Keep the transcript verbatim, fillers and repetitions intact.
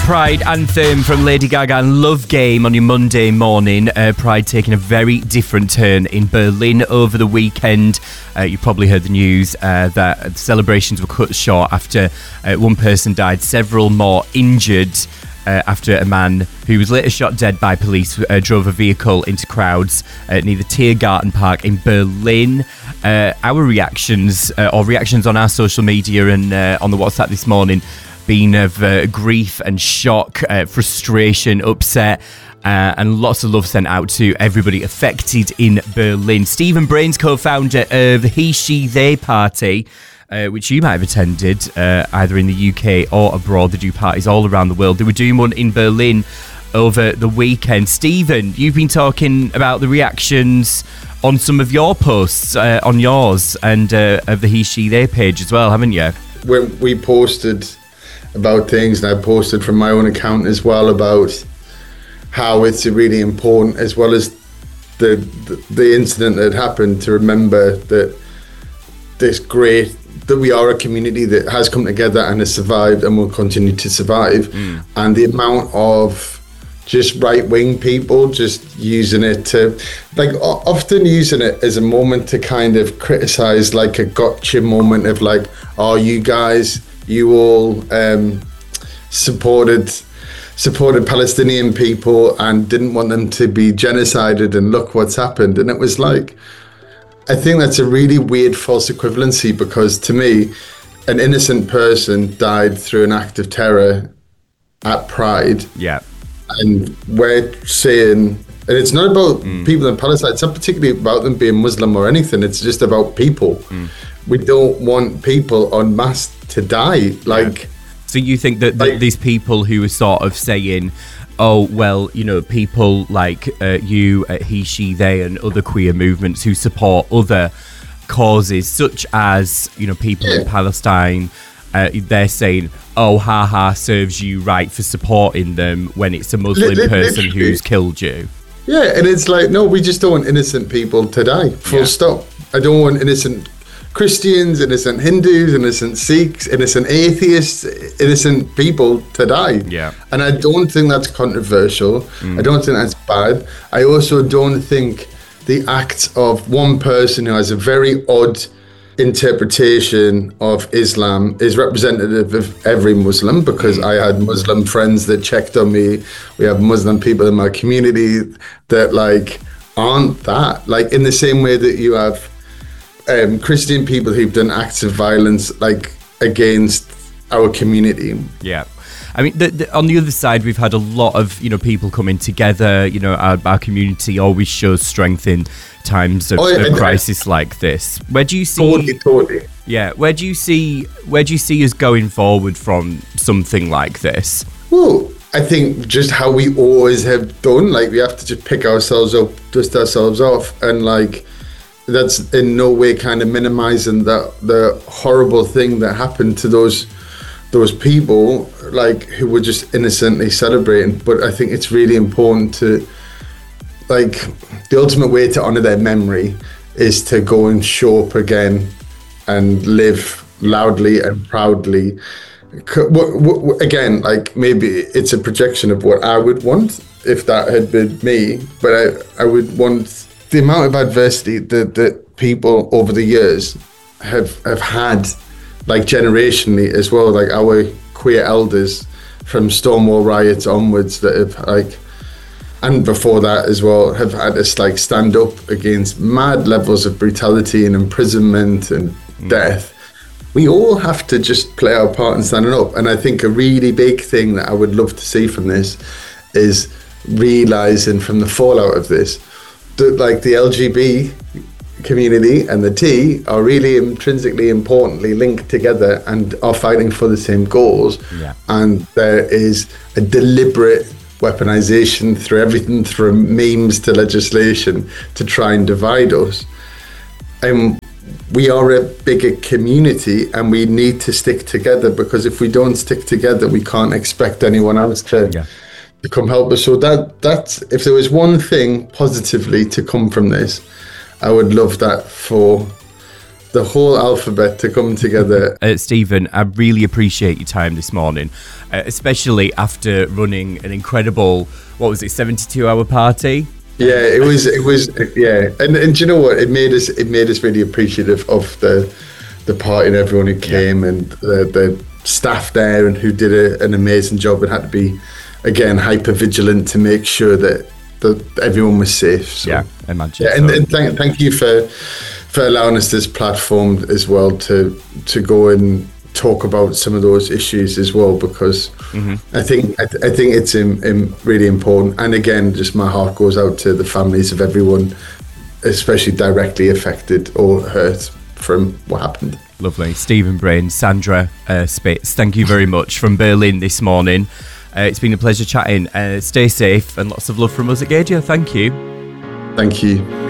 Pride anthem from Lady Gaga and Love Game on your Monday morning. Uh, Pride taking a very different turn in Berlin over the weekend. Uh, you probably heard the news uh, that celebrations were cut short after uh, one person died, several more injured uh, after a man who was later shot dead by police uh, drove a vehicle into crowds uh, near the Tiergarten Park in Berlin. Uh, our reactions, uh, or reactions on our social media and uh, on the WhatsApp this morning, been of uh, grief and shock, uh, frustration, upset, uh, and lots of love sent out to everybody affected in Berlin. Stephen Brains, co-founder of the He, She, They party, uh, which you might have attended uh, either in the U K or abroad. They do parties all around the world. They were doing one in Berlin over the weekend. Stephen, you've been talking about the reactions on some of your posts, uh, on yours and uh, of the He, She, They page as well, haven't you? When we posted about things, and I posted from my own account as well about how it's really important, as well as the the, the incident that happened, to remember that this great that we are a community that has come together and has survived and will continue to survive. Mm. And the amount of just right-wing people just using it to, like, often using it as a moment to kind of criticize, like a gotcha moment of like, oh, you guys, you all um, supported supported Palestinian people and didn't want them to be genocided, and look what's happened. And it was like, I think that's a really weird false equivalency, because to me, an innocent person died through an act of terror at Pride. Yeah. And we're saying, and it's not about mm. people in Palestine, it's not particularly about them being Muslim or anything, it's just about people. Mm. We don't want people en masse to die. Like, yeah. So you think that th- like, these people who are sort of saying, oh, well, you know, people like uh, you, uh, he, she, they, and other queer movements who support other causes, such as, you know, people yeah. in Palestine, uh, they're saying, oh, haha, serves you right for supporting them when it's a Muslim li- li- person literally. who's killed you. Yeah, and it's like, no, we just don't want innocent people to die, full yeah. stop. I don't want innocent Christians, innocent Hindus, innocent Sikhs, innocent atheists, innocent people to die. Yeah. And I don't think that's controversial. Mm. I don't think that's bad. I also don't think the acts of one person who has a very odd interpretation of Islam is representative of every Muslim, because mm. I had Muslim friends that checked on me. We have Muslim people in my community that like aren't that. Like, in the same way that you have Um, Christian people who've done acts of violence like against our community. Yeah. I mean, the, the, on the other side, we've had a lot of, you know, people coming together. You know, our, our community always shows strength in times of, oh, yeah, of crisis I, like this. Where do you see? Totally, totally. Yeah. Where do you see? Where do you see us going forward from something like this? Well, I think just how we always have done. Like, we have to just pick ourselves up, dust ourselves off, and like, that's in no way kind of minimizing that the horrible thing that happened to those those people, like, who were just innocently celebrating. But I think it's really important to, like, the ultimate way to honor their memory is to go and show up again and live loudly and proudly. Again, like, maybe it's a projection of what I would want if that had been me, but I, I would want the amount of adversity that, that people over the years have have had, like, generationally as well, like our queer elders from Stonewall riots onwards that have, like, and before that as well, have had us like stand up against mad levels of brutality and imprisonment and mm. death. We all have to just play our part in standing up. And I think a really big thing that I would love to see from this is realizing from the fallout of this, that like the L G B community and the T are really intrinsically importantly linked together and are fighting for the same goals. Yeah. And there is a deliberate weaponization through everything, through memes to legislation, to try and divide us. And we are a bigger community and we need to stick together, because if we don't stick together, we can't expect anyone else to yeah. to come help us. So that that's, if there was one thing positively to come from this, I would love that for the whole alphabet to come together. Uh, Stephen, I really appreciate your time this morning, uh, especially after running an incredible, what was it, seventy-two hour party? Yeah, it was, it was, yeah. And and do you know what? It made us, it made us really appreciative of the the party and everyone who came, yeah. and the, the staff there and who did a, an amazing job and had to be, again, hyper vigilant to make sure that, that everyone was safe. So, yeah, I imagine. Yeah, so. and, and thank, thank you for for allowing us this platform as well to to go and talk about some of those issues as well, because mm-hmm. I think I, th- I think it's in, in really important. And again, just my heart goes out to the families of everyone, especially directly affected or hurt from what happened. Lovely. Stephen Brain, Sandra uh, Spitz, thank you very much from Berlin this morning. Uh, it's been a pleasure chatting. Uh, stay safe and lots of love from us at Gaudio. Thank you. Thank you.